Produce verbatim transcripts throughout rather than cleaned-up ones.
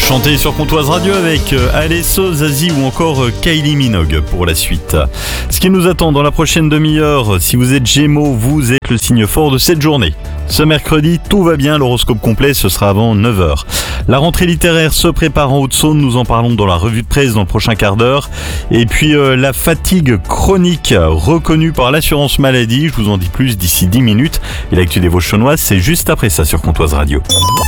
Chanter sur Comtoise Radio avec Alesso, Zazie ou encore Kylie Minogue pour la suite. Ce qui nous attend dans la prochaine demi-heure, si vous êtes Gémeaux, vous êtes le signe fort de cette journée. Ce mercredi, tout va bien, l'horoscope complet, ce sera avant neuf heures. La rentrée littéraire se prépare en Haute-Saône, nous en parlons dans la revue de presse dans le prochain quart d'heure. Et puis euh, la fatigue chronique reconnue par l'assurance maladie, je vous en dis plus d'ici dix minutes. Et l'actu des Vosges-Saunoises, c'est juste après ça sur Comtoise Radio.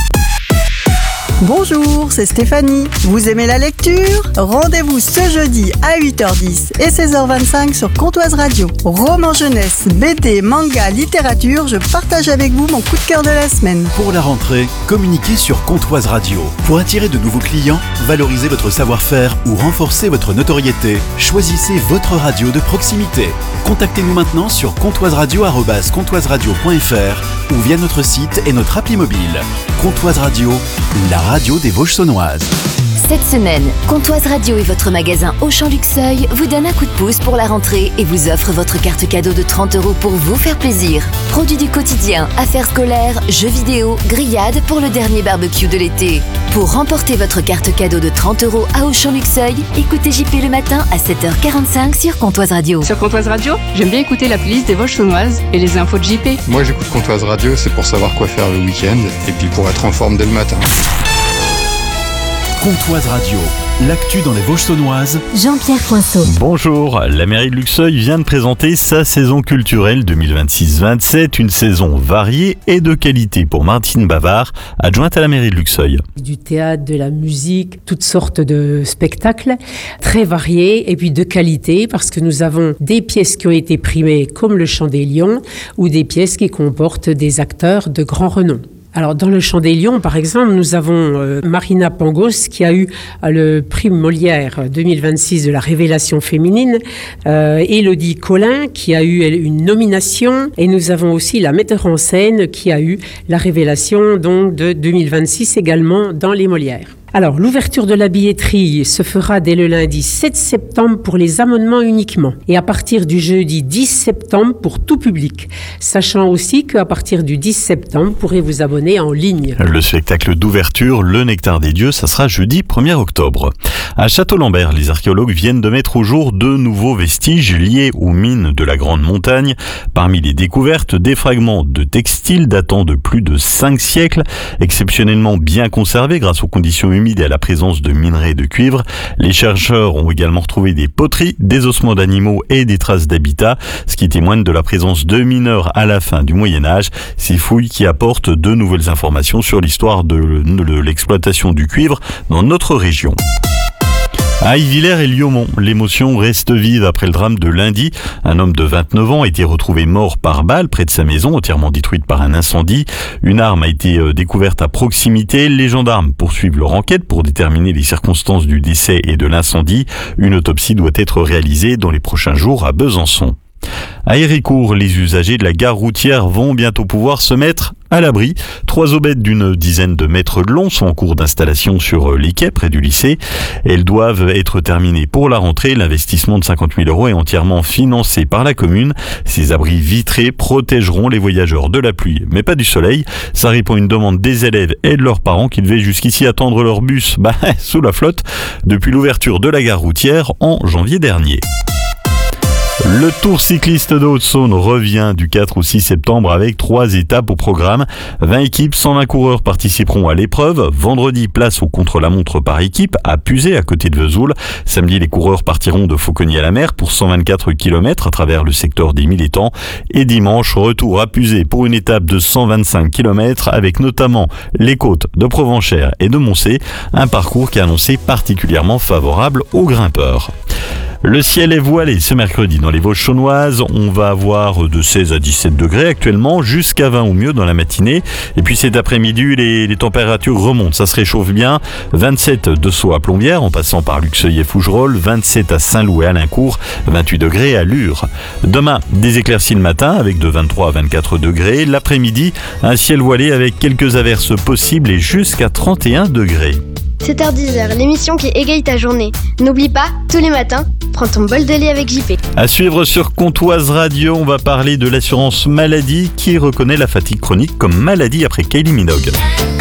Bonjour, c'est Stéphanie. Vous aimez la lecture ? Rendez-vous ce jeudi à huit heures dix et seize heures vingt-cinq sur Comtoise Radio. Roman jeunesse, B D, manga, littérature, je partage avec vous mon coup de cœur de la semaine. Pour la rentrée, communiquez sur Comtoise Radio. Pour attirer de nouveaux clients, valoriser votre savoir-faire ou renforcer votre notoriété, choisissez votre radio de proximité. Contactez-nous maintenant sur comtoiseradio arobase comtoiseradio point f r ou via notre site et notre appli mobile. Comtoise Radio, la radio des Vosges-Saunoises. Cette semaine, Comtoise Radio et votre magasin Auchan Luxeuil vous donnent un coup de pouce pour la rentrée et vous offrent votre carte cadeau de trente euros pour vous faire plaisir. Produits du quotidien, affaires scolaires, jeux vidéo, grillades pour le dernier barbecue de l'été. Pour remporter votre carte cadeau de trente euros à Auchan Luxeuil, écoutez J P le matin à sept heures quarante-cinq sur Comtoise Radio. Sur Comtoise Radio, j'aime bien écouter la playlist des Vosges-Saunoises et les infos de J P. Moi j'écoute Comtoise Radio, c'est pour savoir quoi faire le week-end et puis pour être en forme dès le matin. Comtoise Radio, l'actu dans les Vosges-Saunoises. Jean-Pierre Coinceau. Bonjour, la mairie de Luxeuil vient de présenter sa saison culturelle deux mille vingt-six vingt-sept, une saison variée et de qualité pour Martine Bavard, adjointe à la mairie de Luxeuil. Du théâtre, de la musique, toutes sortes de spectacles très variés et puis de qualité parce que nous avons des pièces qui ont été primées comme le Chant des Lions ou des pièces qui comportent des acteurs de grand renom. Alors, dans le Chant des Lions, par exemple, nous avons euh, Marina Pangos qui a eu euh, le prix Molière deux mille vingt-six de la révélation féminine, euh, Élodie Collin qui a eu une nomination, et nous avons aussi la metteur en scène qui a eu la révélation donc, de deux mille vingt-six également dans les Molières. Alors, l'ouverture de la billetterie se fera dès le lundi sept septembre pour les abonnements uniquement et à partir du jeudi dix septembre pour tout public, sachant aussi qu'à partir du dix septembre, vous pourrez vous abonner en ligne. Le spectacle d'ouverture, Le Nectar des Dieux, ça sera jeudi premier octobre. À Château-Lambert, les archéologues viennent de mettre au jour deux nouveaux vestiges liés aux mines de la Grande Montagne. Parmi les découvertes, des fragments de textiles datant de plus de cinq siècles, exceptionnellement bien conservés grâce aux conditions humides et à la présence de minerais de cuivre. Les chercheurs ont également retrouvé des poteries, des ossements d'animaux et des traces d'habitat, ce qui témoigne de la présence de mineurs à la fin du Moyen-Âge. Ces fouilles qui apportent de nouvelles informations sur l'histoire de, de l'exploitation du cuivre dans notre région. À Ivillers et Liaumont, l'émotion reste vive après le drame de lundi. Un homme de vingt-neuf ans a été retrouvé mort par balle près de sa maison, entièrement détruite par un incendie. Une arme a été découverte à proximité. Les gendarmes poursuivent leur enquête pour déterminer les circonstances du décès et de l'incendie. Une autopsie doit être réalisée dans les prochains jours à Besançon. À Héricourt, les usagers de la gare routière vont bientôt pouvoir se mettre à l'abri. Trois aubettes d'une dizaine de mètres de long sont en cours d'installation sur les quais près du lycée. Elles doivent être terminées pour la rentrée. L'investissement de cinquante mille euros est entièrement financé par la commune. Ces abris vitrés protégeront les voyageurs de la pluie, mais pas du soleil. Ça répond à une demande des élèves et de leurs parents qui devaient jusqu'ici attendre leur bus bah, sous la flotte depuis l'ouverture de la gare routière en janvier dernier. Le Tour cycliste de Haute-Saône revient du quatre au six septembre avec trois étapes au programme. vingt équipes, cent vingt coureurs participeront à l'épreuve. Vendredi, place au contre-la-montre par équipe à Puzet, à côté de Vesoul. Samedi, les coureurs partiront de Fauconnier-à-la-Mer pour cent vingt-quatre kilomètres à travers le secteur des Mille Étangs. Et dimanche, retour à Puzet pour une étape de cent vingt-cinq kilomètres avec notamment les côtes de Provenchères et de Moncé. Un parcours qui est annoncé particulièrement favorable aux grimpeurs. Le ciel est voilé ce mercredi dans les Vosges-Saunoises. On va avoir de seize à dix-sept degrés actuellement, jusqu'à vingt au mieux dans la matinée. Et puis cet après-midi, les, les températures remontent. Ça se réchauffe bien. vingt-sept de Sceaux à Plombières, en passant par Luxeuil et Fougerolles. vingt-sept à Saint-Loup et Alincourt. vingt-huit degrés à Lure. Demain, des éclaircies le matin avec de vingt-trois à vingt-quatre degrés. L'après-midi, un ciel voilé avec quelques averses possibles et jusqu'à trente et un degrés. sept heures dix, l'émission qui égaye ta journée. N'oublie pas, tous les matins, prends ton bol de lait avec J P. À suivre sur Comtoise Radio, on va parler de l'assurance maladie qui reconnaît la fatigue chronique comme maladie après Kylie Minogue.